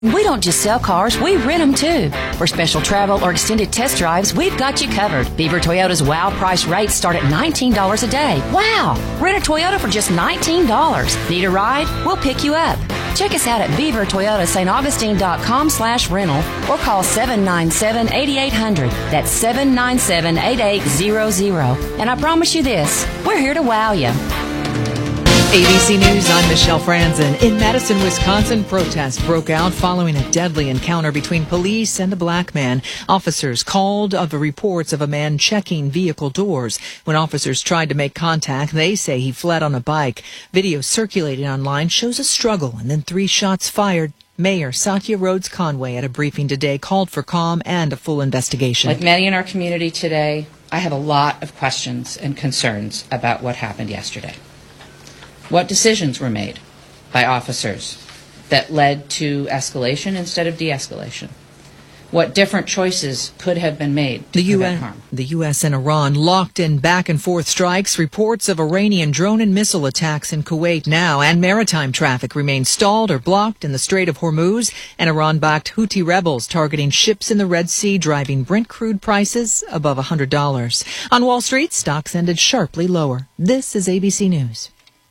We don't just sell cars, we rent them too. For special travel or extended test drives, we've got you covered. Beaver Toyota's wow price rates start at $19 a day. Wow! Rent a Toyota for just $19. Need a ride? We'll pick you up. Check us out at beavertoyotastAugustine.com/rental or call 797-8800. That's 797-8800. And I promise you this, we're here to wow you. ABC News, I'm Michelle Franzen. In Madison, Wisconsin, protests broke out following a deadly encounter between police and a black man. Officers called of the reports of a man checking vehicle doors. When officers tried to make contact, they say he fled on a bike. Video circulating online shows a struggle and then 3 shots fired. Mayor Satya Rhodes Conway at a briefing today called for calm and a full investigation. Like many in our community today, I have a lot of questions and concerns about what happened yesterday. What decisions were made by officers that led to escalation instead of de-escalation? What different choices could have been made to prevent harm? The U.S. and Iran locked in back-and-forth strikes. Reports of Iranian drone and missile attacks in Kuwait now, and maritime traffic remains stalled or blocked in the Strait of Hormuz, and Iran-backed Houthi rebels targeting ships in the Red Sea, driving Brent crude prices above $100. On Wall Street, stocks ended sharply lower. This is ABC News.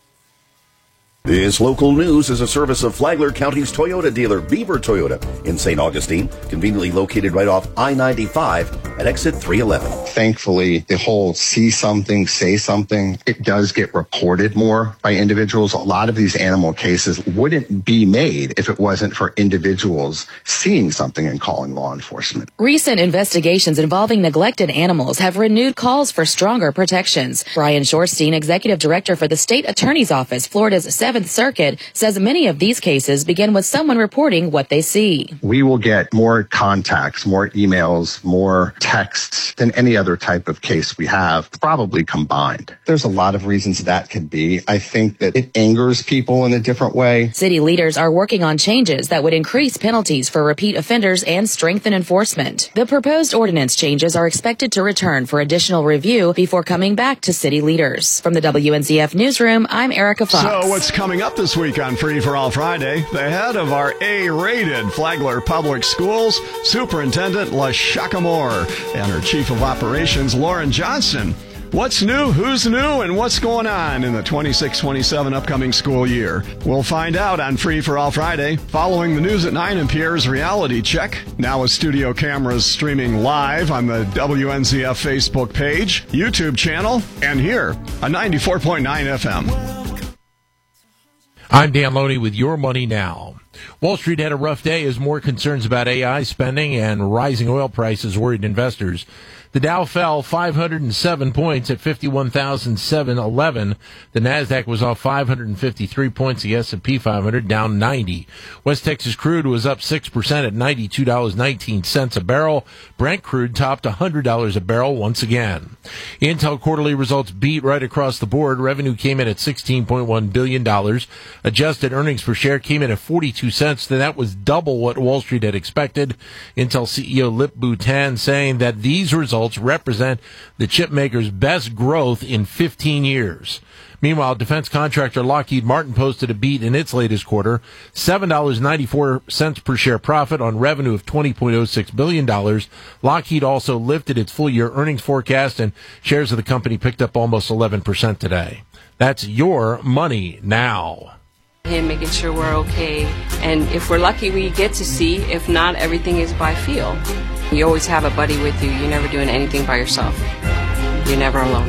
This local news is a service of Flagler County's Toyota dealer, Beaver Toyota, in St. Augustine, conveniently located right off I-95 at exit 311. Thankfully, the whole see something, say something, it does get reported more by individuals. A lot of these animal cases wouldn't be made if it wasn't for individuals seeing something and calling law enforcement. Recent investigations involving neglected animals have renewed calls for stronger protections. Brian Shorstein, executive director for the State Attorney's Office, Florida's 7th Circuit, says many of these cases begin with someone reporting what they see. We will get more contacts, more emails, more texts than any other type of case we have, probably combined. There's a lot of reasons that could be. I think that it angers people in a different way. City leaders are working on changes that would increase penalties for repeat offenders and strengthen enforcement. The proposed ordinance changes are expected to return for additional review before coming back to city leaders. From the WNZF Newsroom, I'm Erica Fox. So what's coming up this week on Free for All Friday? The head of our A-rated Flagler Public Schools, Superintendent LaShaka Moore, and her Chief of Operations, Lauren Johnson. What's new, who's new, and what's going on in the 26-27 upcoming school year? We'll find out on Free for All Friday, following the news at 9 and Pierre's Reality Check, now with studio cameras streaming live on the WNZF Facebook page, YouTube channel, and here on 94.9 FM. I'm Dan Loney with Your Money Now. Wall Street had a rough day as more concerns about AI spending and rising oil prices worried investors. The Dow fell 507 points at 51,711. The Nasdaq was off 553 points. The S&P 500 down 90. West Texas crude was up 6% at $92.19 a barrel. Brent crude topped $100 a barrel once again. Intel quarterly results beat right across the board. Revenue came in at $16.1 billion. Adjusted earnings per share came in at 42 cents. That was double what Wall Street had expected. Intel CEO Lip-Bu Tan saying that these results represent the chip maker's best growth in 15 years. Meanwhile, defense contractor Lockheed Martin posted a beat in its latest quarter, $7.94 per share profit on revenue of $20.06 billion. Lockheed also lifted its full-year earnings forecast, and shares of the company picked up almost 11% today. That's Your Money Now. Him making sure we're okay, and if we're lucky we get to see. If not, everything is by feel. You always have a buddy with you. You're never doing anything by yourself. You're never alone.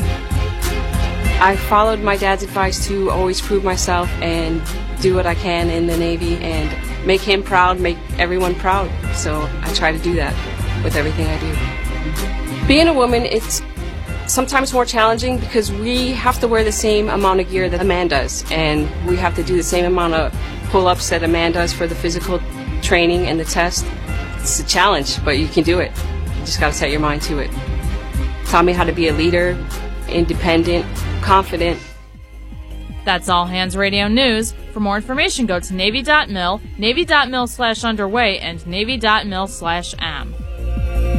I followed my dad's advice to always prove myself and do what I can in the Navy and make him proud, make everyone proud. So I try to do that with everything I do. Being a woman, it's sometimes more challenging because we have to wear the same amount of gear that a man does, and we have to do the same amount of pull-ups that a man does for the physical training and the test. It's a challenge, but you can do it. You just got to set your mind to it. Taught me how to be a leader, independent, confident. That's All Hands Radio News. For more information, go to Navy.mil, Navy.mil/underway, and Navy.mil/am.